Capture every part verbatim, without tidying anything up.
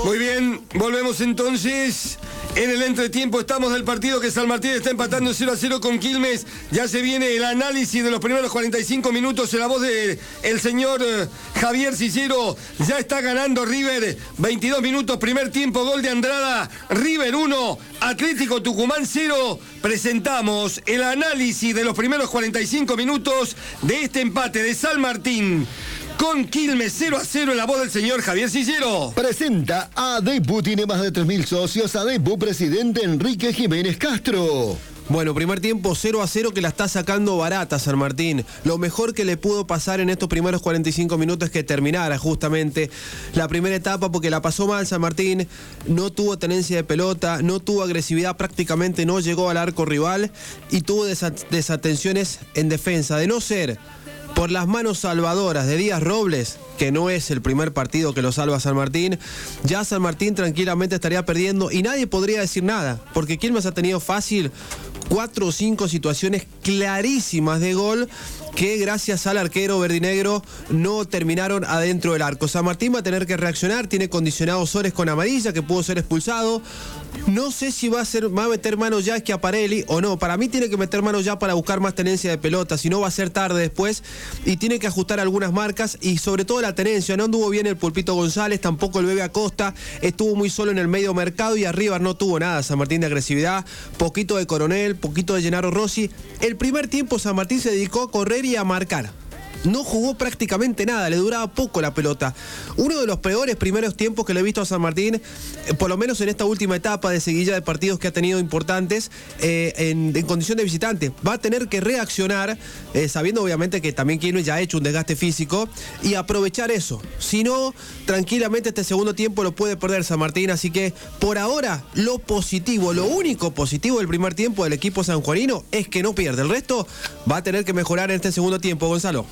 Muy bien, volvemos entonces. En el entretiempo estamos del partido que San Martín está empatando cero a cero con Quilmes. Ya se viene el análisis de los primeros cuarenta y cinco minutos en la voz del de señor eh, Javier Cicero. Ya está ganando River. veintidós minutos, primer tiempo, gol de Andrada. River uno, Atlético Tucumán cero. Presentamos el análisis de los primeros cuarenta y cinco minutos de este empate de San Martín con Quilmes cero a cero en la voz del señor Javier Cicero. Presenta ADEPU, tiene más de tres mil socios. ADEPU, presidente Enrique Jiménez Castro. Bueno, primer tiempo cero a cero que la está sacando barata San Martín. Lo mejor que le pudo pasar en estos primeros cuarenta y cinco minutos es que terminara justamente la primera etapa, porque la pasó mal San Martín, no tuvo tenencia de pelota, no tuvo agresividad, prácticamente no llegó al arco rival y tuvo desat- desatenciones en defensa. De no ser por las manos salvadoras de Díaz Robles, que no es el primer partido que lo salva San Martín, ya San Martín tranquilamente estaría perdiendo y nadie podría decir nada, porque Quilmes ha tenido fácil cuatro o cinco situaciones clarísimas de gol que gracias al arquero verdinegro no terminaron adentro del arco. San Martín va a tener que reaccionar, tiene condicionado Sores con amarilla, que pudo ser expulsado. No sé si va a, ser, va a meter mano ya Schiaparelli o no. Para mí tiene que meter mano ya para buscar más tenencia de pelota, si no va a ser tarde después y tiene que ajustar algunas marcas y sobre todo la tenencia. No anduvo bien el Pulpito González, tampoco el Bebe Acosta, estuvo muy solo en el medio mercado y arriba no tuvo nada San Martín de agresividad, poquito de Coronel, poquito de Gennaro Rossi. El primer tiempo San Martín se dedicó a correr y a marcar. No jugó prácticamente nada, le duraba poco la pelota. Uno de los peores primeros tiempos que le he visto a San Martín, eh, por lo menos en esta última etapa de seguilla de partidos que ha tenido importantes, eh, en, en condición de visitante. Va a tener que reaccionar, eh, sabiendo obviamente que también Quilmes ya ha hecho un desgaste físico, y aprovechar eso. Si no, tranquilamente este segundo tiempo lo puede perder San Martín. Así que por ahora, lo positivo, lo único positivo del primer tiempo del equipo sanjuanino es que no pierde. El resto va a tener que mejorar en este segundo tiempo, Gonzalo.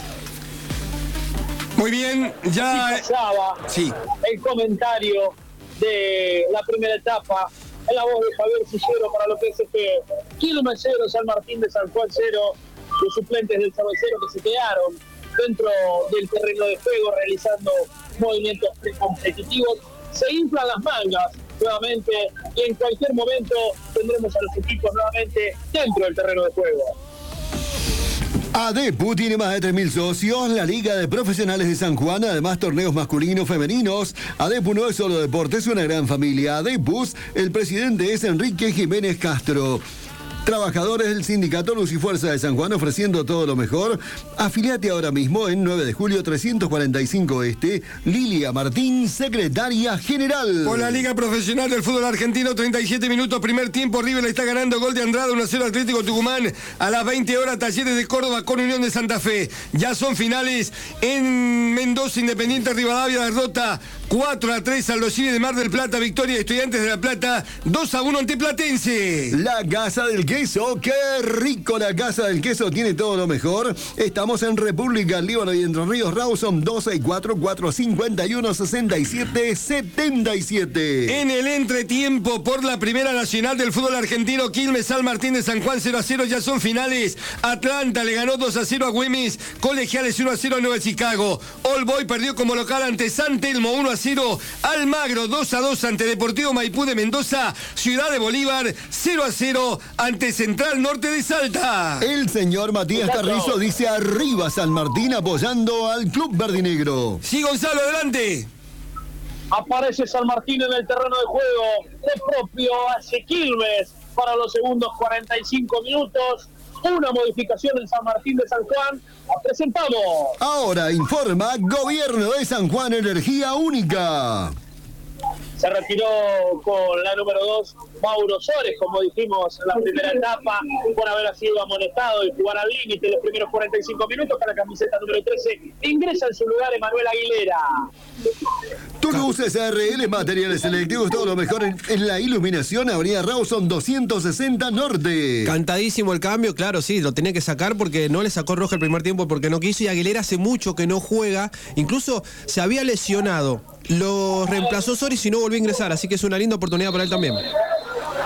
Muy bien, ya... Sí, pasaba sí. El comentario de la primera etapa en la voz de Javier Cicero para lo que es este Quilmes cero, San Martín de San Juan cero, los suplentes del Cervecero que se quedaron dentro del terreno de juego realizando movimientos precompetitivos. Se inflan las mangas nuevamente y en cualquier momento tendremos a los equipos nuevamente dentro del terreno de juego. ADEPU tiene más de tres mil socios, la Liga de Profesionales de San Juan, además torneos masculinos, femeninos. ADEPU no es solo deporte, es una gran familia. ADEPU, el presidente es Enrique Jiménez Castro. Trabajadores del Sindicato Luz y Fuerza de San Juan ofreciendo todo lo mejor. Afiliate ahora mismo en nueve de julio trescientos cuarenta y cinco Este. Lilia Martín, secretaria general. Por la Liga Profesional del Fútbol Argentino, treinta y siete minutos, primer tiempo, River le está ganando, gol de Andrada, uno a cero Atlético Tucumán. A las veinte horas, Talleres de Córdoba con Unión de Santa Fe. Ya son finales en Mendoza, Independiente Rivadavia, derrota cuatro a tres al Aldosivi de Mar del Plata, victoria de Estudiantes de La Plata, dos a uno ante Platense. La Casa del Queso, qué rico la Casa del Queso, tiene todo lo mejor. Estamos en República, Líbano y Entre Ríos. Rawson dos seis cuatro, cuatro cinco uno, seis siete siete siete. En el entretiempo por la Primera Nacional del Fútbol Argentino, Quilmes San Martín de San Juan cero a cero, ya son finales. Atlanta le ganó dos a cero a Güemes, Colegiales uno a cero a Nueva Chicago. All Boy perdió como local ante San Telmo uno a cero. Almagro dos a dos ante Deportivo Maipú de Mendoza. Ciudad de Bolívar cero a cero ante Central Norte de Salta. El señor Matías Carrizo dice arriba San Martín apoyando al Club Verdinegro. Sí, Gonzalo, adelante. Aparece San Martín en el terreno de juego. De propio hace Quilmes para los segundos cuarenta y cinco minutos. Una modificación en San Martín de San Juan. La presentamos. Ahora informa Gobierno de San Juan, energía única. Se retiró con la número dos Mauro Sores, como dijimos en la primera etapa, por haber sido amonestado y jugar al límite en los primeros cuarenta y cinco minutos. Con la camiseta número trece ingresa en su lugar Emanuel Aguilera. Toulouse S R L, materiales selectivos, todo lo mejor en, en la iluminación. Avenida Rawson doscientos sesenta Norte. Cantadísimo el cambio, claro, sí, lo tenía que sacar porque no le sacó roja el primer tiempo porque no quiso, y Aguilera hace mucho que no juega, incluso se había lesionado. Lo reemplazó Soris y no volvió a ingresar, así que es una linda oportunidad para él también.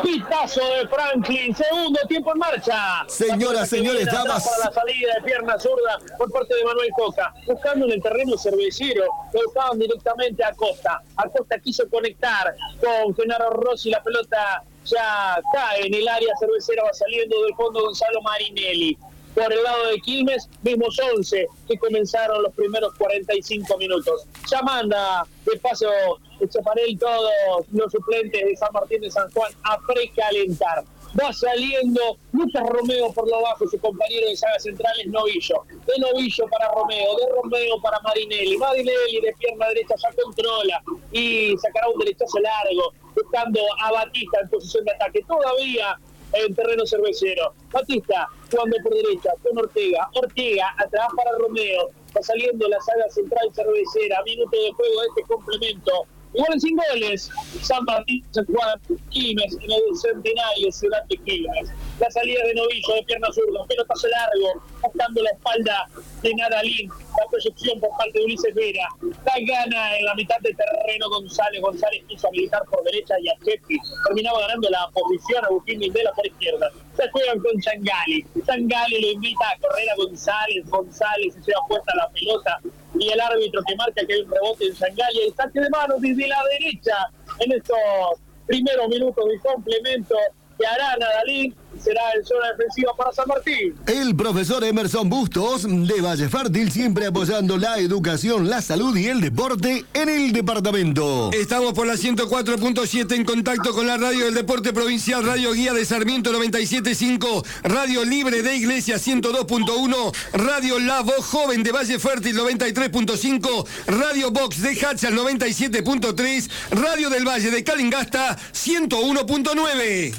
Pitazo de Franklin, segundo tiempo en marcha. Señoras, señores, damas. Para la salida de pierna zurda por parte de Manuel Coca, buscando en el terreno cervecero, lo buscaban directamente a Costa. Acosta quiso conectar con Genaro Rossi, la pelota ya cae en el área cervecera, va saliendo del fondo Gonzalo Marinelli. Por el lado de Quilmes, mismos once que comenzaron los primeros cuarenta y cinco minutos. Ya manda de paso Echaparel todos los suplentes de San Martín de San Juan a precalentar. Va saliendo Lucas Romeo por lo bajo, su compañero de saga central es Novillo. De Novillo para Romeo, de Romeo para Marinelli. Marinelli de pierna derecha ya controla y sacará un derechazo largo, buscando a Batista en posición de ataque. Todavía en terreno cervecero. Batista jugando por derecha con Ortega. Ortega atrás para Romeo. Va saliendo la saga central cervecera. Minuto de juego de este complemento. Igual sin goles. San Martín, San Juan, Quilmes en el centenario Ciudad de Quilmes. La salida de Novillo de pierna zurda. Pelotazo largo. Buscando la espalda de Nadalín. La proyección por parte de Ulises Vera. La gana en la mitad de terreno González. González quiso habilitar por derecha y a Chepi. Terminaba ganando la posición a Agustín Mindela por izquierda. Se juegan con Changali. Changali lo invita a correr a González. González se lleva puesta la pelota. Y el árbitro que marca que hay un rebote en Changali. El saque de manos desde la derecha en estos primeros minutos de complemento que hará Nadalín. Será en zona defensiva para San Martín. El profesor Emerson Bustos de Valle Fértil, siempre apoyando la educación, la salud y el deporte en el departamento. Estamos por la ciento cuatro punto siete en contacto con la radio del deporte provincial, Radio Guía de Sarmiento noventa y siete punto cinco, Radio Libre de Iglesia ciento dos punto uno, Radio La Voz Joven de Valle Fértil noventa y tres punto cinco, Radio Box de Hachal noventa y siete punto tres, Radio del Valle de Calingasta ciento uno punto nueve.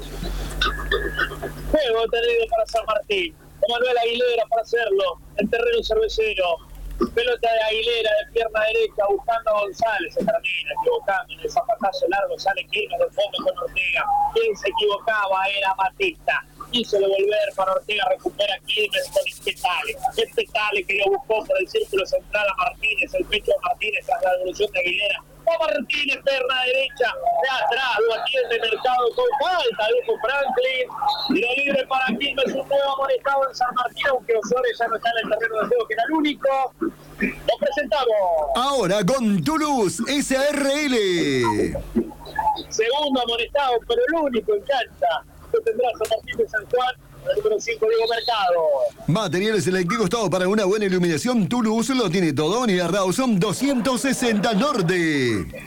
Juego tenido para San Martín. Manuel Aguilera para hacerlo. En terreno cervecero. Pelota de Aguilera de pierna derecha buscando a González. Se termina equivocando en el zapatazo largo. Sale Quilmes del fondo con Ortega. Quien se equivocaba era Batista. Quiso devolver para Ortega. Recupera Quilmes con Espetale. Espetale que lo buscó por el círculo central a Martínez. El pecho de Martínez tras la devolución de Aguilera. A Martínez, perna derecha, de atrás, lo atiende Mercado con falta, dijo Franklin. Tiro libre para Quilmes, un nuevo amonestado en San Martín, aunque Osorio ya no está en el terreno de juego, que era el único. Lo presentamos. Ahora con Toulouse S A R L. Segundo amonestado, pero el único en cancha. Lo tendrá San Martín de San Juan. El número cinco, Diego Mercado. Materiales selectivos, todo para una buena iluminación. Toulouse lo tiene todo. Unidad Rawson doscientos sesenta Norte. Entra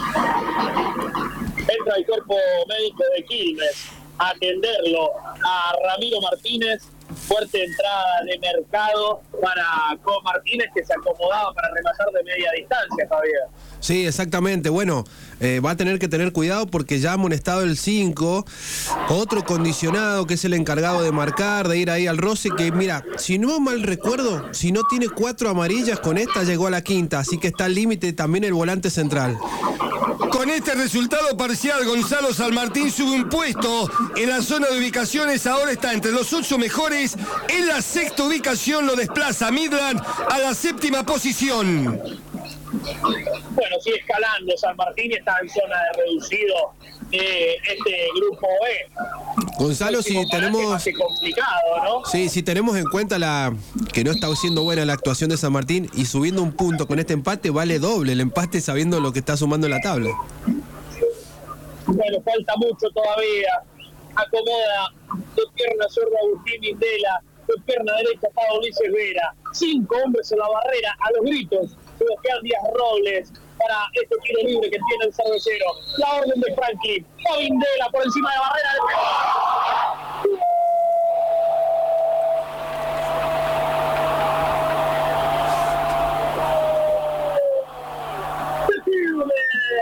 el cuerpo médico de Quilmes a atenderlo a Ramiro Martínez. Fuerte entrada de Mercado para Co Martínez, que se acomodaba para rematar de media distancia, Javier. Sí, exactamente. Bueno, eh, va a tener que tener cuidado porque ya ha amonestado el cinco. Otro condicionado que es el encargado de marcar, de ir ahí al roce, que mira, si no mal recuerdo, si no tiene cuatro amarillas con esta, llegó a la quinta. Así que está al límite también el volante central. Con este resultado parcial, Gonzalo San Martín sube un puesto en la zona de ubicaciones. Ahora está entre los ocho mejores. En la sexta ubicación lo desplaza Midland a la séptima posición. Bueno, sigue escalando San Martín y está en zona de reducido eh, este grupo E. Gonzalo, si tenemos... complicado, ¿no? Sí, si tenemos en cuenta la que no está siendo buena la actuación de San Martín y subiendo un punto con este empate, vale doble el empate sabiendo lo que está sumando en la tabla. Bueno, falta mucho todavía. Acomoda de pierna zurda Agustín Mindela, de pierna derecha para Ulises Vera. Cinco hombres en la barrera, a los gritos. Sebastián Díaz Robles para este tiro libre que tiene el cervecero. La orden de Franklin. A Mindela por encima de la barrera. ¡Se libre!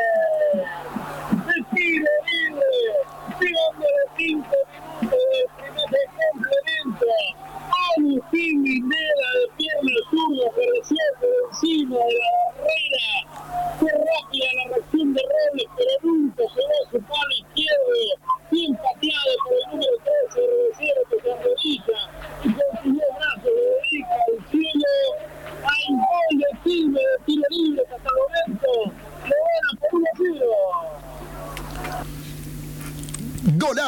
¡Se tiro libre! Llegando de cinco minutos de primer complemento. Agustín Mindela de pierna zurda que recibe por encima de la barrera. Fue rápida la reacción de Robles, pero nunca llegó a su palo izquierdo. Bien pateado por el número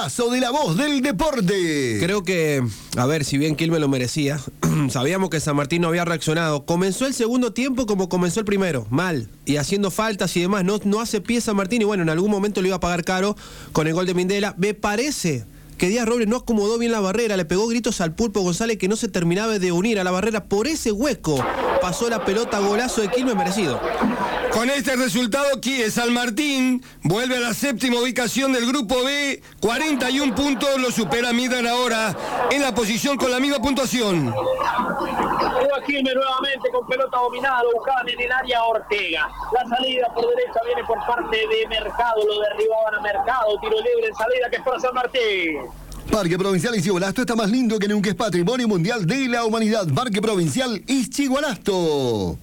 golazo de la voz del deporte. Creo que, a ver, si bien Quilmes lo merecía, sabíamos que San Martín no había reaccionado. Comenzó el segundo tiempo como comenzó el primero, mal, y haciendo faltas y demás. No, no hace pie San Martín y bueno, en algún momento lo iba a pagar caro con el gol de Mindela. Me parece que Díaz Robles no acomodó bien la barrera, le pegó gritos al Pulpo González que no se terminaba de unir a la barrera. Por ese hueco pasó la pelota, golazo de Quilmes merecido. Con este resultado, San Martín vuelve a la séptima ubicación del Grupo B, cuarenta y un puntos, lo supera Midland ahora en la posición con la misma puntuación. Quilmes nuevamente con pelota dominada, lo buscaban en el área Ortega. La salida por derecha viene por parte de Mercado, lo derribaban a Mercado, tiro libre en salida que es para San Martín. Parque Provincial Ischigualasto está más lindo que nunca, es Patrimonio Mundial de la Humanidad. Parque Provincial Ischigualasto.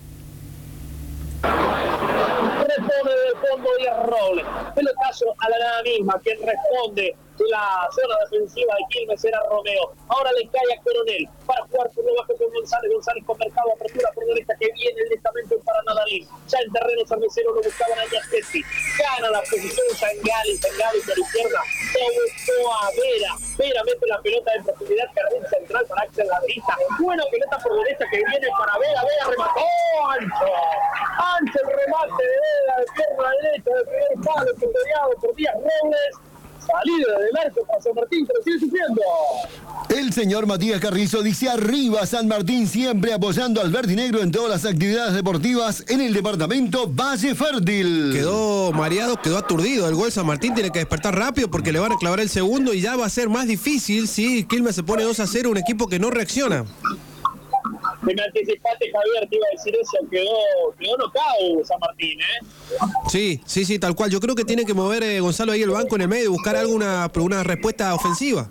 Responde del fondo Díaz Robles. Pelotazo a la nada misma. Quien responde de la zona defensiva de Quilmes era Romeo. Ahora le cae a Coronel para jugar por lo bajo con González. González con Mercado, apertura por derecha que viene lentamente para Nadalín. Ya en terreno cervecero lo buscaban a Yaskesi. Gana la posición Sangali. Sangali por izquierda. Se buscó a Vera. Vera mete la pelota en profundidad. Carril central para Axel Ladrista. Buena pelota por derecha que viene para Vera. Vera remató. Ancho. Ancho el remate de Vera de pierna derecha de primer palo custodiado por Díaz Robles. Salida del arco para San Martín, pero sigue sufriendo. El señor Matías Carrizo dice arriba San Martín, siempre apoyando al verdinegro en todas las actividades deportivas en el departamento Valle Fértil. Quedó mareado, quedó aturdido. El gol San Martín tiene que despertar rápido porque le van a clavar el segundo y ya va a ser más difícil si Quilmes se pone dos a cero, un equipo que no reacciona. Si me anticipaste, Javier, te iba a decir eso, quedó, quedó nocao San Martín, ¿eh? Sí, sí, sí, tal cual. Yo creo que tiene que mover eh, Gonzalo ahí el banco en el medio y buscar alguna una respuesta ofensiva.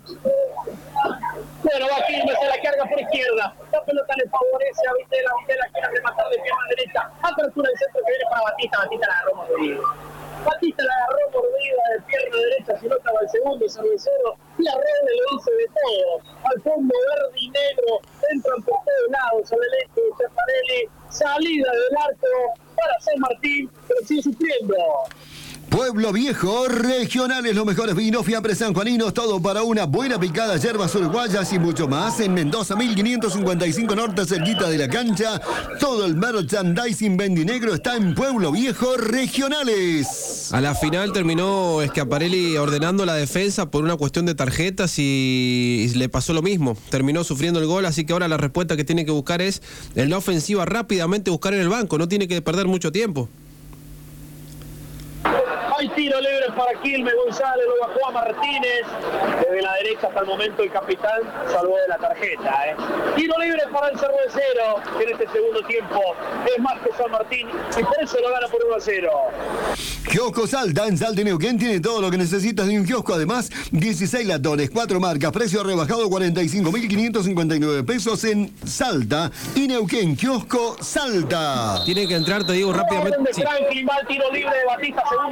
Bueno, va Quilmes, se la carga por izquierda. La pelota le favorece a Vitela. Vitela quiere rematar de pierna derecha. Apertura del centro que viene para Batista. Batista la agarró mordida. Batista la agarró mordida de pierna derecha. Si no estaba el segundo cervecero. Y a Robles lo dice de todo. Al fondo verde y negro. Entran por todos lados. Adelante, Cefarelli. Salida del arco para San Martín. Pero sigue sufriendo. Pueblo Viejo, regionales, los mejores vinos, fiambres sanjuaninos, todo para una buena picada, yerbas uruguayas y mucho más. En Mendoza, mil quinientos cincuenta y cinco Norte, cerquita de la cancha. Todo el merchandising vendinegro está en Pueblo Viejo, regionales. A la final terminó Schiaparelli ordenando la defensa por una cuestión de tarjetas y, y le pasó lo mismo. Terminó sufriendo el gol, así que ahora la respuesta que tiene que buscar es en la ofensiva rápidamente buscar en el banco. No tiene que perder mucho tiempo. Hay tiro libre para Quilmes, González lo bajó a Martínez. Desde la derecha hasta el momento el capitán salvó de la tarjeta. ¿eh? Tiro libre para el cervecero, que en este segundo tiempo es más que San Martín y por eso lo gana por uno a cero. Kiosco Salta, en Salta y Neuquén tiene todo lo que necesitas de un kiosco. Además, dieciséis latones, cuatro marcas, precio rebajado cuarenta y cinco mil quinientos cincuenta y nueve pesos en Salta y Neuquén. Kiosco Salta. Tiene que entrar, te digo rápidamente. Sí. Franklin va al tiro libre de Batista, segundo.